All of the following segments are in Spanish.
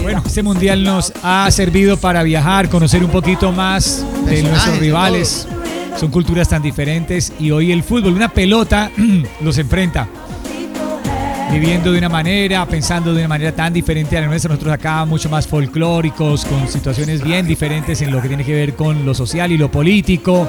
Bueno, este mundial nos ha servido para viajar, conocer un poquito más de nuestros rivales. Son culturas tan diferentes y hoy el fútbol, una pelota, los enfrenta. Viviendo de una manera, pensando de una manera tan diferente a la nuestra. Nosotros acá mucho más folclóricos, con situaciones bien diferentes en lo que tiene que ver con lo social y lo político.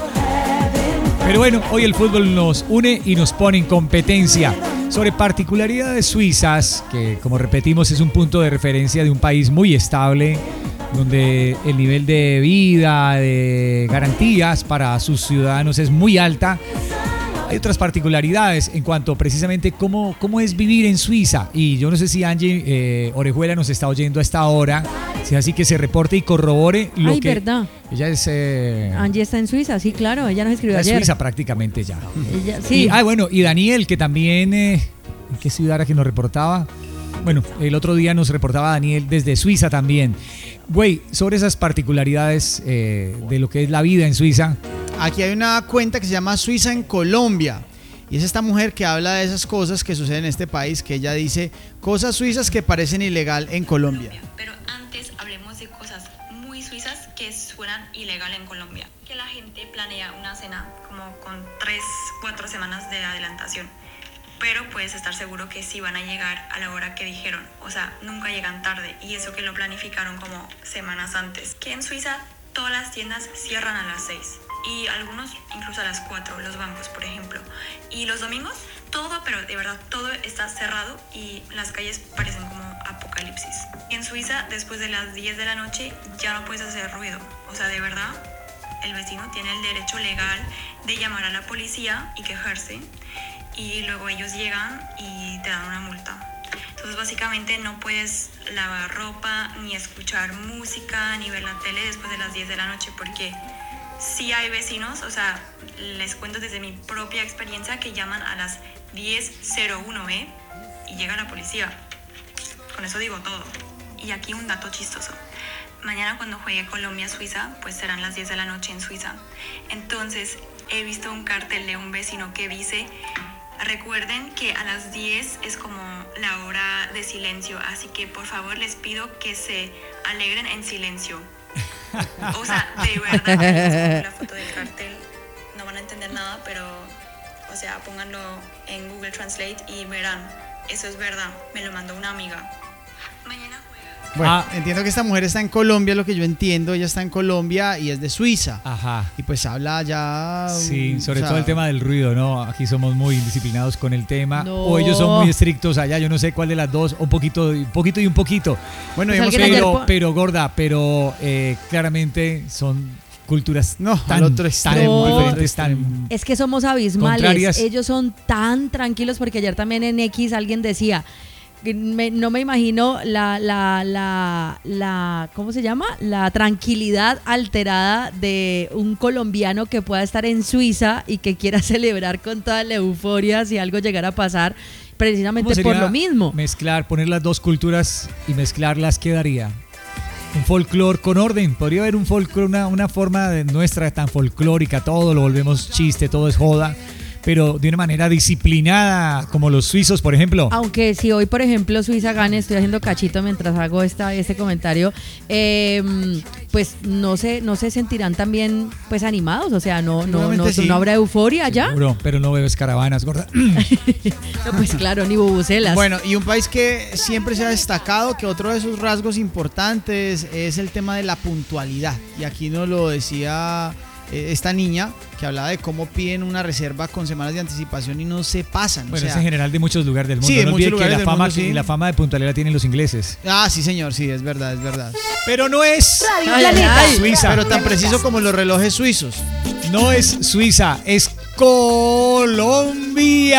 Pero bueno, hoy el fútbol nos une y nos pone en competencia. Sobre particularidades suizas, que como repetimos es un punto de referencia de un país muy estable, donde el nivel de vida, de garantías para sus ciudadanos es muy alta. Hay otras particularidades en cuanto precisamente cómo es vivir en Suiza. Y yo no sé si Angie Orejuela nos está oyendo a esta hora. Si es así, que se reporte y corrobore lo que... verdad. Ella es... Angie está en Suiza, sí, claro. Ella nos escribió ayer. Es Suiza prácticamente ya. Ella, sí. Y, bueno, y Daniel, que también... ¿en qué ciudad era que nos reportaba? Bueno, el otro día nos reportaba Daniel desde Suiza también. Güey, sobre esas particularidades de lo que es la vida en Suiza... Aquí hay una cuenta que se llama Suiza en Colombia y es esta mujer que habla de esas cosas que suceden en este país, que ella dice cosas suizas que parecen ilegal en Colombia. Pero antes hablemos de cosas muy suizas que suenan ilegal en Colombia. Que la gente planea una cena como con 3-4 semanas de adelantación, pero puedes estar seguro que sí van a llegar a la hora que dijeron, o sea, nunca llegan tarde, y eso que lo planificaron como semanas antes. Que en Suiza todas las tiendas cierran a las 6 y algunos incluso a las 4, los bancos por ejemplo, y los domingos todo, pero de verdad todo está cerrado y las calles parecen como apocalipsis. Y en Suiza después de las 10 de la noche ya no puedes hacer ruido, o sea, de verdad el vecino tiene el derecho legal de llamar a la policía y quejarse, y luego ellos llegan y te dan una multa. Entonces básicamente no puedes lavar ropa, ni escuchar música, ni ver la tele después de las 10 de la noche, porque sí hay vecinos, o sea, les cuento desde mi propia experiencia, que llaman a las 10:01 y llega la policía. Con eso digo todo. Y aquí un dato chistoso. Mañana cuando juegue Colombia-Suiza, pues serán las 10 de la noche en Suiza. Entonces he visto un cartel de un vecino que dice: recuerden que a las 10 es como la hora de silencio, así que por favor les pido que se alegren en silencio. O sea, de verdad, la foto del cartel, no van a entender nada, pero, o sea, pónganlo en Google Translate y verán, eso es verdad, me lo mandó una amiga. Mañana juega. Bueno, entiendo que esta mujer está en Colombia, lo que yo entiendo, ella está en Colombia y es de Suiza. Ajá. Y pues habla ya... Sí, sobre todo el tema del ruido, ¿no? Aquí somos muy indisciplinados con el tema. No. O ellos son muy estrictos allá, yo no sé cuál de las dos, un poquito y un poquito. Bueno, pues pero gorda, claramente son culturas tan diferentes, tan... Es que somos abismales, contrarias. Ellos son tan tranquilos, porque ayer también en X alguien decía... no me imagino la ¿cómo se llama? La tranquilidad alterada de un colombiano que pueda estar en Suiza y que quiera celebrar con toda la euforia si algo llegara a pasar, precisamente por lo mismo. Mezclar, poner las dos culturas y mezclarlas, ¿qué daría? Un folclore con orden. Podría haber un folclore, una forma de nuestra tan folclórica, todo lo volvemos chiste, todo es joda, pero de una manera disciplinada, como los suizos, por ejemplo. Aunque si hoy, por ejemplo, Suiza gane, estoy haciendo cachito mientras hago este comentario, pues no se sentirán también pues animados, o sea, no habrá euforia ya. Seguro, pero no bebes caravanas, gorda. No, pues claro, ni bubucelas. Bueno, y un país que siempre se ha destacado, que otro de sus rasgos importantes es el tema de la puntualidad, y aquí nos lo decía esta niña, que hablaba de cómo piden una reserva con semanas de anticipación y no se pasan. Bueno, es en general de muchos lugares del mundo. Sí, no muchos lugares del mundo, la fama de puntualidad tienen los ingleses. Ah, sí, señor, sí, es verdad. Pero no es Suiza. Pero tan preciso como los relojes suizos. No es Suiza, es Colombia.